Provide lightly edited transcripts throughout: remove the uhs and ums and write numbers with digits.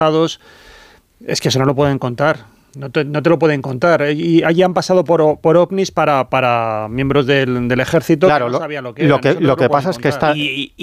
es que eso no lo pueden contar. No te lo pueden contar. Y allí han pasado por ovnis para miembros del ejército. Claro, que no sabían lo que eran. Lo que pasa es que está... Y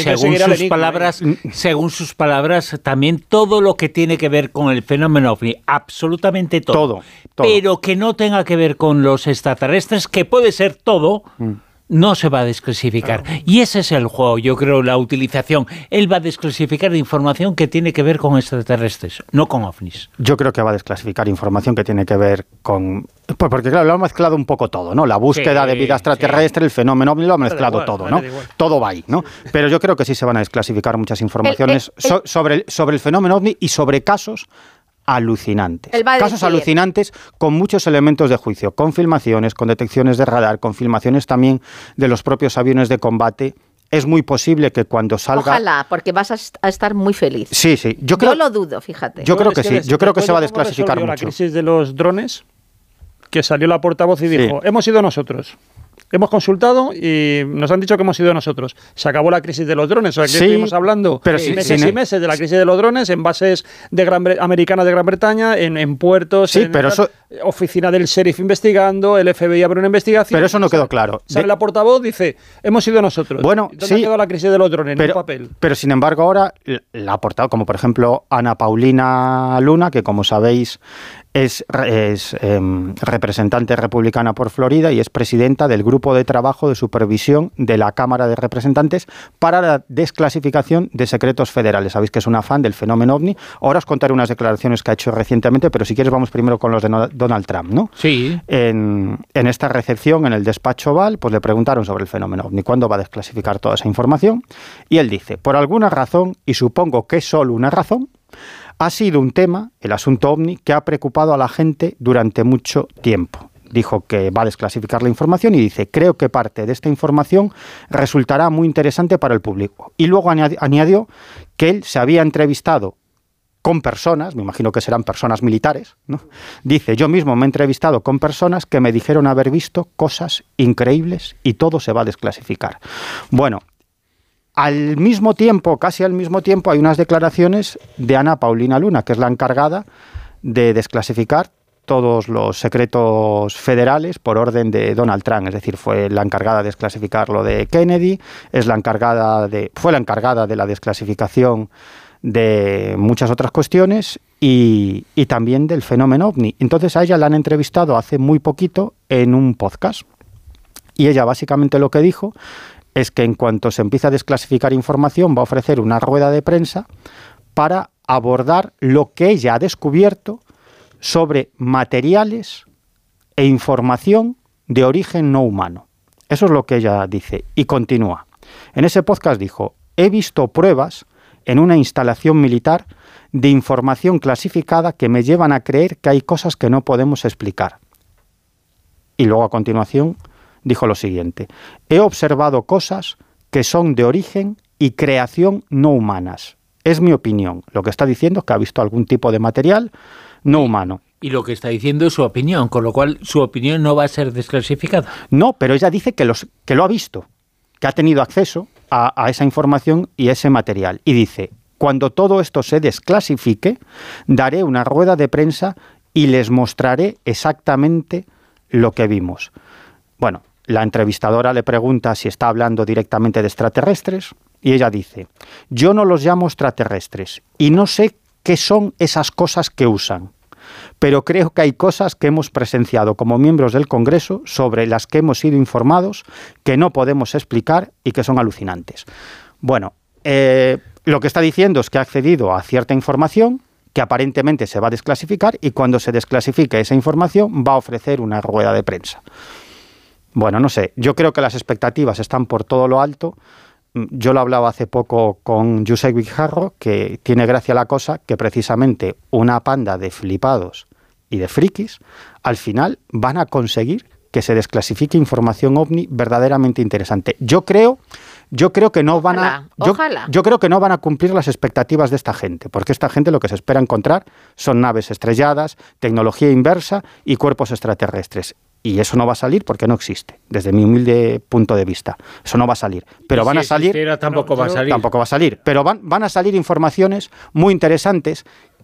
según sus palabras, también todo lo que tiene que ver con el fenómeno ovni, absolutamente todo. Pero que no tenga que ver con los extraterrestres, que puede ser todo... no se va a desclasificar. Claro. Y ese es el juego, yo creo, la utilización. Él va a desclasificar información que tiene que ver con extraterrestres, no con ovnis. Yo creo que va a desclasificar información que tiene que ver con... Porque claro, lo ha mezclado un poco todo, ¿no? La búsqueda de vida extraterrestre, el fenómeno ovni, lo ha mezclado todo, ¿no? Todo va ahí, ¿no? Pero yo creo que sí se van a desclasificar muchas informaciones sobre el fenómeno ovni y sobre casos alucinantes. Casos alucinantes con muchos elementos de juicio, con filmaciones, con detecciones de radar, con filmaciones también de los propios aviones de combate. Es muy posible que cuando salga... Ojalá, porque vas a estar muy feliz. Sí. Yo lo dudo, fíjate. Yo creo que sí. Yo creo que se va a desclasificar mucho. La crisis de los drones, que salió la portavoz y dijo, hemos sido nosotros. Hemos consultado y nos han dicho que hemos sido nosotros. Se acabó la crisis de los drones. O sea, que estuvimos hablando meses y meses de la crisis de los drones en bases americanas de Gran Bretaña, en puertos, oficina del sheriff investigando, el FBI abre una investigación. Pero eso no quedó claro. Sale la portavoz, dice, hemos sido nosotros. Bueno, ¿Dónde quedó la crisis de los drones? En el papel. Pero sin embargo ahora la portavoz, como por ejemplo Ana Paulina Luna, que como sabéis es representante republicana por Florida y es presidenta del Grupo de Trabajo de Supervisión de la Cámara de Representantes para la desclasificación de secretos federales. Sabéis que es una fan del fenómeno ovni. Ahora os contaré unas declaraciones que ha hecho recientemente, pero si quieres vamos primero con los de Donald Trump, ¿no? Sí. En esta recepción en el despacho Oval, pues le preguntaron sobre el fenómeno ovni, cuándo va a desclasificar toda esa información, y él dice, por alguna razón, y supongo que es solo una razón, ha sido un tema, el asunto ovni, que ha preocupado a la gente durante mucho tiempo. Dijo que va a desclasificar la información y dice, creo que parte de esta información resultará muy interesante para el público. Y luego añadió que él se había entrevistado con personas, me imagino que serán personas militares, ¿no? Dice, yo mismo me he entrevistado con personas que me dijeron haber visto cosas increíbles y todo se va a desclasificar. Bueno, al mismo tiempo, casi al mismo tiempo, hay unas declaraciones de Ana Paulina Luna, que es la encargada de desclasificar todos los secretos federales por orden de Donald Trump. Es decir, fue la encargada de desclasificar lo de Kennedy, fue la encargada de la desclasificación de muchas otras cuestiones y también del fenómeno ovni. Entonces a ella la han entrevistado hace muy poquito en un podcast. Y ella básicamente lo que dijo es que en cuanto se empiece a desclasificar información va a ofrecer una rueda de prensa para abordar lo que ella ha descubierto sobre materiales e información de origen no humano. Eso es lo que ella dice. Y continúa. En ese podcast dijo, he visto pruebas en una instalación militar de información clasificada que me llevan a creer que hay cosas que no podemos explicar. Y luego a continuación dijo lo siguiente, he observado cosas que son de origen y creación no humanas. Es mi opinión. Lo que está diciendo es que ha visto algún tipo de material no humano. Y lo que está diciendo es su opinión, con lo cual su opinión no va a ser desclasificada. No, pero ella dice que lo ha visto, que ha tenido acceso a esa información y ese material. Y dice, cuando todo esto se desclasifique, daré una rueda de prensa y les mostraré exactamente lo que vimos. Bueno, la entrevistadora le pregunta si está hablando directamente de extraterrestres y ella dice, yo no los llamo extraterrestres y no sé qué son esas cosas que usan, pero creo que hay cosas que hemos presenciado como miembros del Congreso sobre las que hemos sido informados que no podemos explicar y que son alucinantes. Bueno, lo que está diciendo es que ha accedido a cierta información que aparentemente se va a desclasificar y cuando se desclasifique esa información va a ofrecer una rueda de prensa. Bueno, no sé, yo creo que las expectativas están por todo lo alto. Yo lo hablaba hace poco con Josep Guijarro, que tiene gracia la cosa, que precisamente una panda de flipados y de frikis, al final van a conseguir que se desclasifique información ovni verdaderamente interesante. Yo creo que no van yo creo que no van a cumplir las expectativas de esta gente, porque esta gente lo que se espera encontrar son naves estrelladas, tecnología inversa y cuerpos extraterrestres. Y eso no va a salir porque no existe, desde mi humilde punto de vista. Eso no va a salir. Pero van a salir... Tampoco va a salir. Tampoco va a salir. Pero van a salir informaciones muy interesantes